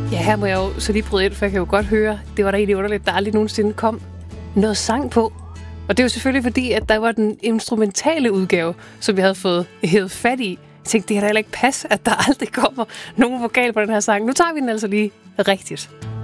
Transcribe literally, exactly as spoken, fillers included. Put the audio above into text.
Ja, her må jeg jo så lige bryde ind, for jeg kan jo godt høre, det var da egentlig underligt, der aldrig nogensinde kom noget sang på. Og det er jo selvfølgelig fordi, at der var den instrumentale udgave, som vi havde fået hævet fat i. Jeg tænkte, det kan da heller ikke passe, at der aldrig kommer nogen vokal på den her sang. Nu tager vi den altså lige rigtigt.